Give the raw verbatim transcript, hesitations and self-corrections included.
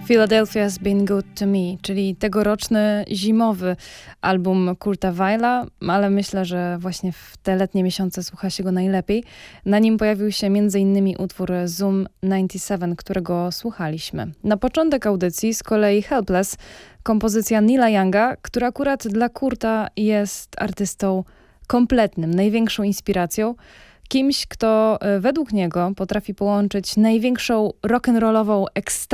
Philadelphia's Been Good to Me, czyli tegoroczny zimowy album Kurta Weila, ale myślę, że właśnie w te letnie miesiące słucha się go najlepiej. Na nim pojawił się między innymi utwór Zoom dziewięćdziesiąt siedem, którego słuchaliśmy. Na początek audycji z kolei Helpless, kompozycja Neila Younga, która akurat dla Kurta jest artystą kompletnym, największą inspiracją. Kimś, kto według niego potrafi połączyć największą rock'n'rollową ekstazę